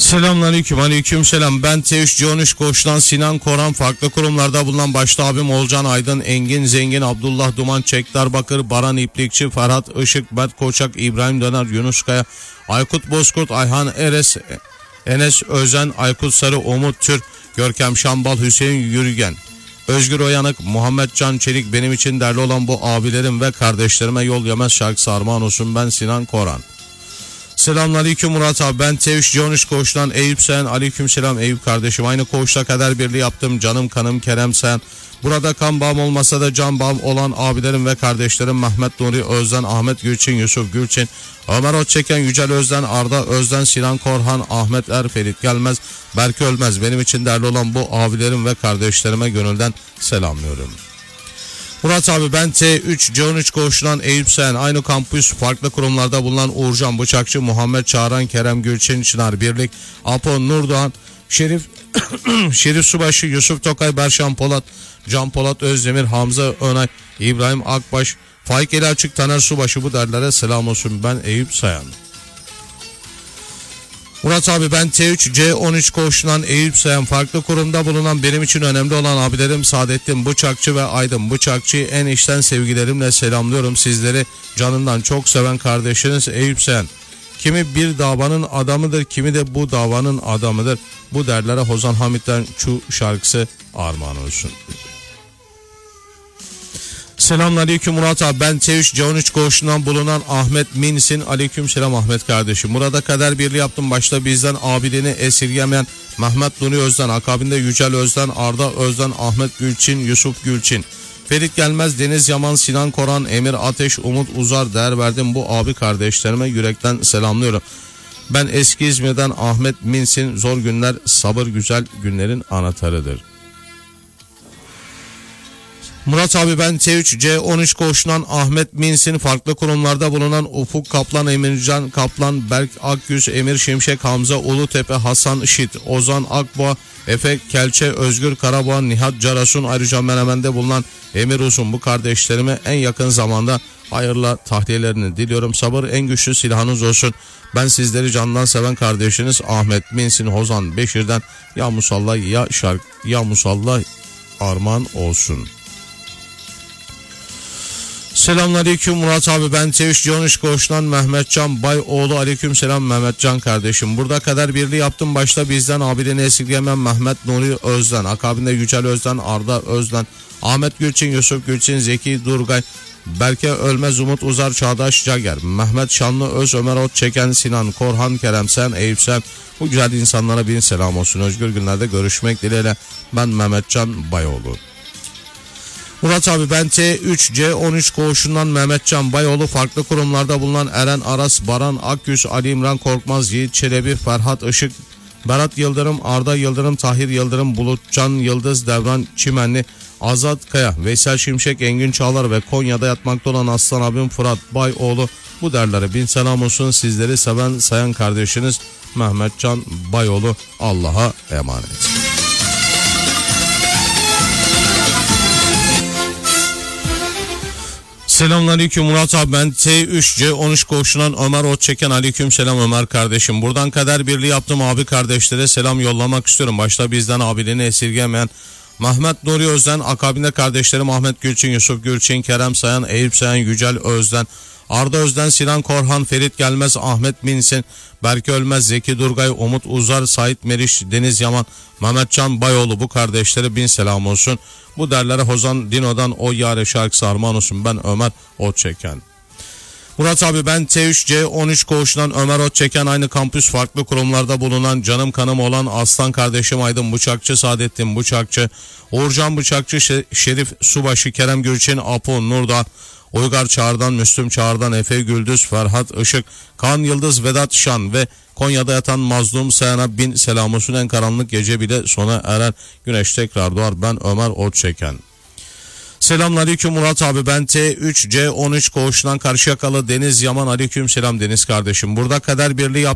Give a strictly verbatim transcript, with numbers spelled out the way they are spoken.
Selamünaleyküm, aleyküm selam. Ben T üç C on üç Koç'tan Sinan Koran, farklı kurumlarda bulunan başta abim Olcan Aydın, Engin Zengin, Abdullah Duman, Çekdar Bakır, Baran İplikçi, Ferhat Işık, Mert Koçak, İbrahim Döner, Yunus Kaya, Aykut Bozkurt, Ayhan Eres, Enes Özen, Aykut Sarı, Umut Türk, Görkem Şambal, Hüseyin Yürügen, Özgür Oyanık, Muhammed Can Çelik. Benim için değerli olan bu abilerim ve kardeşlerime yol yemez şarkısı armağan olsun. Ben Sinan Koran. Selamünaleyküm Murat abi, ben T üç C on üç Koç'tan Eyüp Sen. Aleyküm selam Eyüp kardeşim. Aynı koğuşta kader birliği yaptım canım kanım Kerem Sen. Burada kan bağım olmasa da can bağım olan abilerim ve kardeşlerim Mehmet Nuri Özden, Ahmet Gülçin, Yusuf Gülçin, Ömer Otçeken, Yücel Özden, Arda Özden, Sinan Korhan, Ahmet Er, Ferit Gelmez, Berke Ölmez. Benim için değerli olan bu abilerim ve kardeşlerime gönülden selamlıyorum. Murat abi, ben T üç C on üç Koç'tan Eyüp Sen. Aynı kampüs farklı kurumlarda bulunan Uğurcan Bıçakçı, Muhammed Çağran, Kerem Gülçin, Çınar Birlik, Apo Nurdoğan, Şerif Şerif Subaşı, Yusuf Tokay, Berşan Polat, Can Polat Özdemir, Hamza Önay, İbrahim Akbaş, Faik Eli Açık, Taner Subaşı. Bu derlere selam olsun. Ben Eyüp Sayan. Murat abi, ben T üç C on üç Koç'tan Eyüp Sayan. Farklı kurumda bulunan benim için önemli olan abilerim Saadettin Bıçakçı ve Aydın Bıçakçı'yı en içten sevgilerimle selamlıyorum. Sizleri canından çok seven kardeşiniz Eyüp Sayan. Kimi bir davanın adamıdır, kimi de bu davanın adamıdır. Bu derlere Hozan Hamit'ten şu şarkısı armağan olsun. Selamünaleyküm Murat abi, ben T üç C on üç Koç'tan bulunan Ahmet Minsin. Aleyküm selam Ahmet kardeşim. Burada kader birliği yaptım. Başta bizden abilerini esirgemeyen Mehmet Nuri Özden, akabinde Yücel Özden, Arda Özden, Ahmet Gülçin, Yusuf Gülçin, Ferit Gelmez, Deniz Yaman, Sinan Koran, Emir Ateş, Umut Uzar. Değer verdim bu abi kardeşlerime yürekten selamlıyorum. Ben eski İzmir'den Ahmet Minsin. Zor günler sabır güzel günlerin anahtarıdır. Murat abi, ben T üç C on üç Koç'tan Ahmet Minsin. Farklı kurumlarda bulunan Ufuk Kaplan, Emircan Kaplan, Berk Akgüz, Emir Şimşek, Hamza Ulutepe, Hasan Işit, Ozan Akboğa, Efe Kelçe, Özgür Karaboğa, Nihat Carasun. Ayrıca Menemen'de bulunan Emir Uzun. Bu kardeşlerime en yakın zamanda hayırla tahliyelerini diliyorum. Sabır en güçlü silahınız olsun. Ben sizleri candan seven kardeşiniz Ahmet Minsin. Hozan Beşir'den ya musallah ya şark ya musallah armağan olsun. Selamünaleyküm Murat abi, ben T üç C on üç Koç'tan Mehmetcan Bayoğlu. Aleyküm selam Mehmetcan kardeşim. Burada kader birliği yaptım. Başta bizden abilerini esirgeyen Mehmet Nuri Özden, akabinde Yücel Özden, Arda Özden, Ahmet Gülçin, Yusuf Gülçin, Zeki Durgay, Berke Ölmez, Umut Uzar, Çağdaş Cager, Mehmet Şanlı Öz, Ömer Otçeken, Sinan Korhan, Kerem Sen, Eyüp Sen. Bu güzel insanlara bin selam olsun. Özgür günlerde görüşmek dileğiyle. Ben Mehmetcan Bayoğlu. Murat abi, ben T üç C on üç Koç'undan Mehmetcan Bayoğlu. Farklı kurumlarda bulunan Eren Aras, Baran Akgüz, Ali İmran Korkmaz, Yiğit Çelebi, Ferhat Işık, Berat Yıldırım, Arda Yıldırım, Tahir Yıldırım, Bulutcan Yıldız, Devran Çimenli, Azat Kaya, Veysel Şimşek, Engin Çağlar ve Konya'da yatmakta olan aslan abim Fırat Bayoğlu. Bu derlere bin selam olsun. Sizleri seven sayan kardeşiniz Mehmetcan Bayoğlu. Allah'a emanet. Selamünaleyküm Murat abi, ben T üç C on üç Koç'tan Ömer Otçeken. Aleyküm selam Ömer kardeşim. Buradan kader birliği yaptım abi kardeşlere selam yollamak istiyorum. Başta bizden abilerini esirgemeyen Mehmet Nuri Özden, akabinde kardeşlerim Ahmet Gülçin, Yusuf Gülçin, Kerem Sayan, Eyüp Sayan, Yücel Özden, Arda Özden, Sinan Korhan, Ferit Gelmez, Ahmet Minsin, Berke Ölmez, Zeki Durgay, Umut Uzar, Sait Meriç, Deniz Yaman, Mehmetcan Bayoğlu. Bu kardeşlere bin selam olsun. Bu derlere Hozan Dino'dan O Yare şarkısı armağan olsun. Ben Ömer Otçeken. Murat abi, ben T üç C on üç Koç'tan Ömer Otçeken. Aynı kampüs farklı kurumlarda bulunan canım kanım olan aslan kardeşim Aydın Bıçakçı, Saadettin Bıçakçı, Uğurcan Bıçakçı, Şerif Subaşı, Kerem Gülçin, Apo Nurdoğan, Uygar Çağrı'dan, Müslüm Çağrı'dan, Efe Güldüz, Ferhat Işık, Kaan Yıldız, Vedat Şan ve Konya'da yatan mazlum Sayan'a bin selam olsun. En karanlık gece bile sona erer, güneş tekrar doğar. Ben Ömer Otçeken. Selamünaleyküm Murat abi, ben T üç C on üç Koç'tan Karşıyakalı Deniz Yaman. Aleyküm selam Deniz kardeşim. Burada kader birliği